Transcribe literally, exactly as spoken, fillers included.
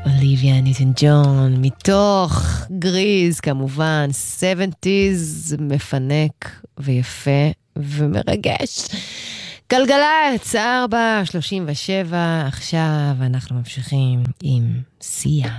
אוליביה ניוטון ג'ון, מתוך גריז כמובן, שבעים מפנק ויפה ומרגש. גלגלצ ארבע שלושים ושבע, עכשיו אנחנו ממשיכים עם סיה.